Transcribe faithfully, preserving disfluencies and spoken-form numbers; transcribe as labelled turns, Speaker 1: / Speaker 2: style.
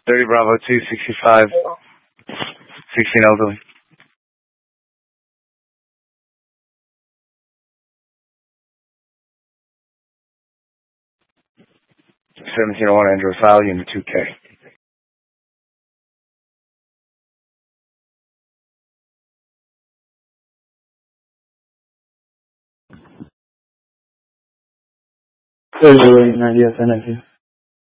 Speaker 1: thirty Bravo two, sixty-five, sixteen elderly. seventeen oh one Andrew File, Unit two K. thirty oh eight ninety, yes, I know you.